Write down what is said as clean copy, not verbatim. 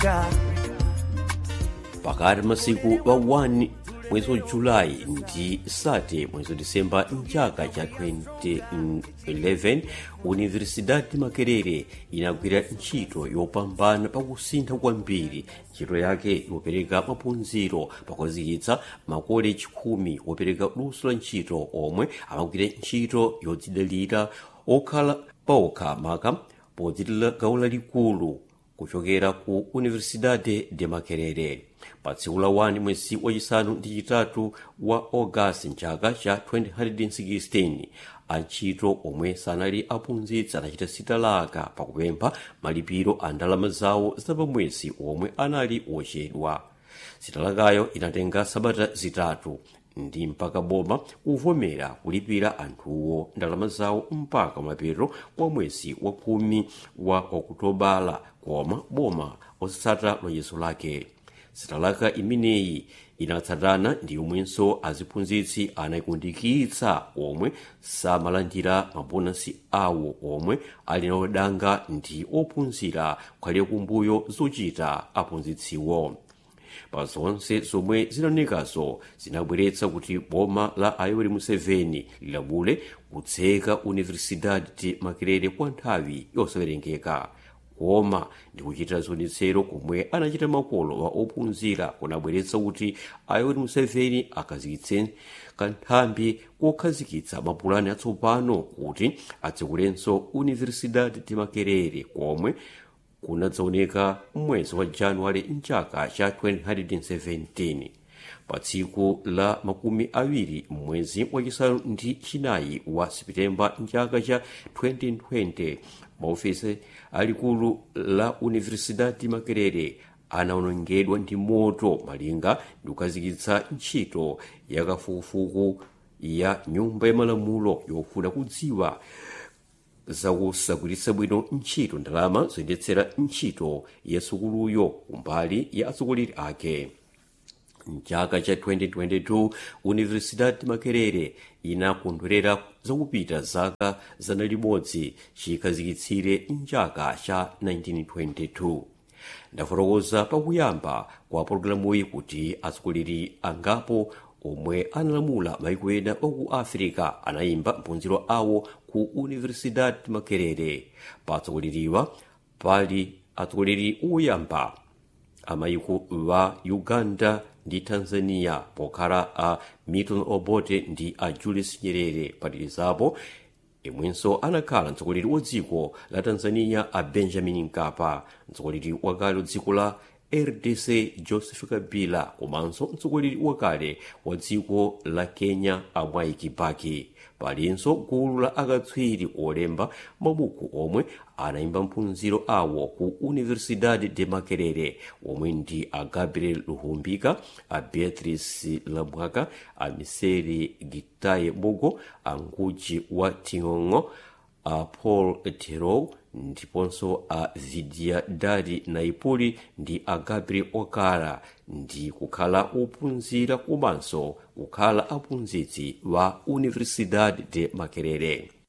pakati masiku pa 1 mwezi wa Julayi ndi 7 mwezi wa Disemba mchaka cha 2011 Universidade Makerere inagwira ntchito yopambana pakusintha kwambiri ntchito yake yopereka maphunziro pakukhazikitsa makoleji 10 opereka luso la ntchito omwe amagwira ntchito yodzidalira okhala paokha maka podzidalira gawo lalikulu kuchokera ku Universidade de Makerere. Pa tsiku la 1 mwezi wachisanu ndi chitatu wa August mchaka cha 2016 antchito omwe sanali aphunzitsi anachita sitalaka pakupempha malipiro a ndalama zawo zapamwezi omwe anali ochedwa. Sitalakayo inatenga sabata zitatu ndi mpaka boma kuvomera kulipira anthuwo ndalama zawo mpaka mapeto kwa mwezi wa 10 wa Okutobala, koma boma osatsata lonjezo lake. Sitalaka imeneyi inatsatana ndi yomwenso aziphunzitsi anayikundikitsa omwe samalandira mabonasi awo omwe ali nawo danga ndi ophunzira kukhale kumbuyo zochita aphunzitsiwo. Pa zonse zomwe zinaonekazo zinabweretsa kuti boma la Yoweri Museveni lilamule kutseka Universidade de Makerere kwa nthawi yosawerengeka. Koma ndi kuchita zionetsero komwe anachita makolo wa ophunzira kunabweretsa kuti Yoweri Museveni akhazikitse kanthambi kokhazikitsa mapulani atsopano kuti atsekulenso Universidade de Makerere komwe kunadzaoneka mwezi wa Januwale mchaka cha 2017. Pa tsiku la 20 mwezi wachisanu ndi chinayi wa Septemba mchaka cha 2020 maofesi alikulu la Universidade Makerere anawonongedwa ndi moto malinga ndi kukhazikitsa ntchito ya kafukufuku ya nyumba ya malamulo yofuna kudziwa zakusagwiritsa bwino ntchito ndalama zoyendetsera ntchito ya sukuluyo kumbali ya atsogoleri ake. Mchaka cha 2022 Universidade Makerere inakondwerera zakupita zaka zana limodzi chikhazikitsire mchaka cha 1922. Ndafotokoza pakuyamba kwa pologalamuyi kuti atsogoleri angapo omwe analamula maiko ena oku Africa anayimba maphunziro awo ku Universidade Makerere. Pa atsogoleriwa pali atsogoleri oyamba amayiko wa Uganda ndi Tanzania pokhala a Milton Obote ndi a Julius Nyerere. Patilizapo imwenso anakhala mtsogoleri wa dziko la Tanzania a Benjamin Mkapa, mtsogoleri wakale wa dziko la RDC Joseph Kabila, komanso mtsogoleri wakale wa dziko la Kenya a Mwai Kibaki. Palinso gulu la akatswiri olemba mabuku omwe anayimba maphunziro awo ku Universidade de Makerere omwe ndi a Gabriel Luhumbika, a Beatrice Lamwaka, a Miseri Gitaye Bogo, a Nguji wa Ting'ong'o, a Paul Terou ndiponso a Vidia Dari Naipoli ndi a Gabriel Okara ndi kukhala ophunzira komanso kukhala aphunzitsi wa Universidade de Makerere.